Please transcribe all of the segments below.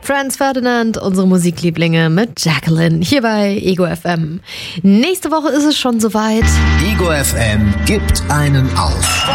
Franz Ferdinand, unsere Musiklieblinge mit Jacqueline hier bei Ego FM. Nächste Woche ist es schon soweit. Ego FM gibt einen auf.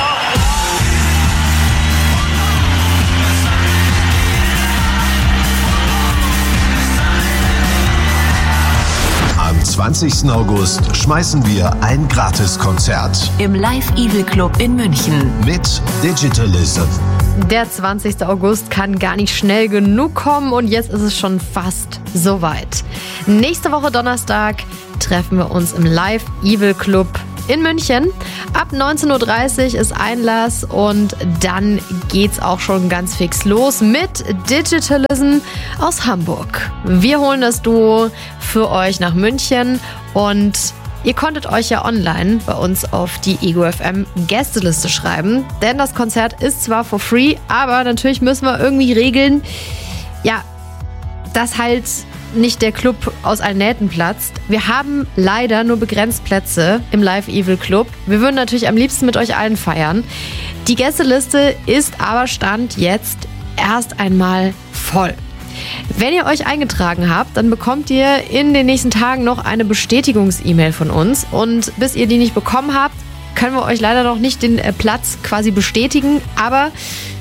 Am 20. August schmeißen wir ein Gratiskonzert im Live Evil Club in München mit Digitalism. Der 20. August kann gar nicht schnell genug kommen und jetzt ist es schon fast soweit. Nächste Woche Donnerstag treffen wir uns im Live Evil Club in München. Ab 19.30 Uhr ist Einlass und dann geht's auch schon ganz fix los mit Digitalism aus Hamburg. Wir holen das Duo für euch nach München und ihr konntet euch ja online bei uns auf die Ego FM Gästeliste schreiben, denn das Konzert ist zwar for free, aber natürlich müssen wir irgendwie regeln, ja, dass halt nicht der Club aus allen Nähten platzt. Wir haben leider nur begrenzt Plätze im Live Evil Club. Wir würden natürlich am liebsten mit euch allen feiern. Die Gästeliste ist aber Stand jetzt erst einmal voll. Wenn ihr euch eingetragen habt, dann bekommt ihr in den nächsten Tagen noch eine Bestätigungs-E-Mail von uns. Und bis ihr die nicht bekommen habt, können wir euch leider noch nicht den Platz quasi bestätigen. Aber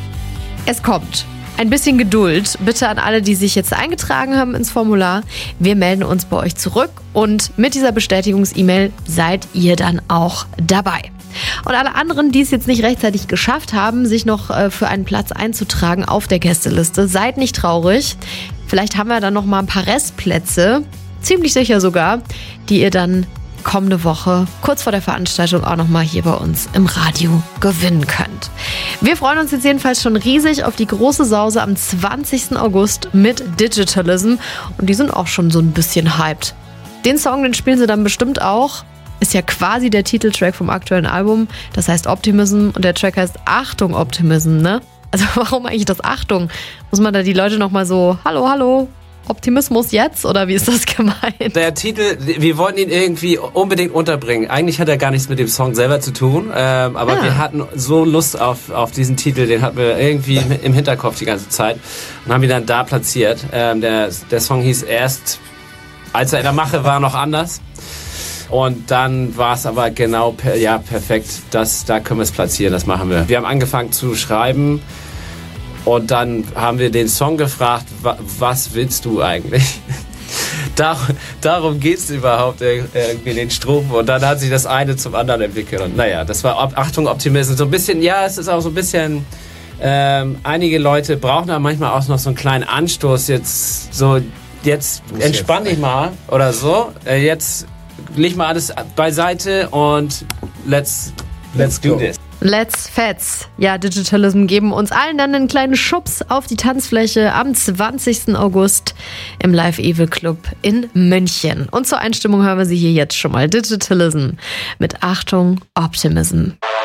es kommt. Ein bisschen Geduld, bitte an alle, die sich jetzt eingetragen haben ins Formular. Wir melden uns bei euch zurück und mit dieser Bestätigungs-E-Mail seid ihr dann auch dabei. Und alle anderen, die es jetzt nicht rechtzeitig geschafft haben, sich noch für einen Platz einzutragen auf der Gästeliste, seid nicht traurig. Vielleicht haben wir dann noch mal ein paar Restplätze, ziemlich sicher sogar, die ihr dann kommende Woche, kurz vor der Veranstaltung, auch nochmal hier bei uns im Radio gewinnen könnt. Wir freuen uns jetzt jedenfalls schon riesig auf die große Sause am 20. August mit Digitalism und die sind auch schon so ein bisschen hyped. Den Song, den spielen sie dann bestimmt auch. Ist ja quasi der Titeltrack vom aktuellen Album. Das heißt Optimism und der Track heißt Achtung Optimism, ne? Also warum eigentlich das Achtung? Muss man da die Leute nochmal so, hallo, Optimismus jetzt? Oder wie ist das gemeint? Der Titel, wir wollten ihn irgendwie unbedingt unterbringen. Eigentlich hat er gar nichts mit dem Song selber zu tun, aber wir hatten so Lust auf diesen Titel, den hatten wir irgendwie im Hinterkopf die ganze Zeit und haben ihn dann da platziert. Der Song hieß erst, als er in der Mache war, noch anders. Und dann war es aber genau perfekt, da können wir es platzieren, das machen wir. Wir haben angefangen zu schreiben und dann haben wir den Song gefragt, was willst du eigentlich? Darum geht es überhaupt, irgendwie den Strophen. Und dann hat sich das eine zum anderen entwickelt. Und naja, das war Achtung Optimismus. So ein bisschen, ja, es ist auch so ein bisschen, einige Leute brauchen da manchmal auch noch so einen kleinen Anstoß. Jetzt entspann dich mal oder so. Jetzt leg mal alles beiseite und let's do this. Let's Fets. Ja, Digitalism geben uns allen dann einen kleinen Schubs auf die Tanzfläche am 20. August im Live Evil Club in München. Und zur Einstimmung hören wir sie hier jetzt schon mal. Digitalism mit Achtung Optimism.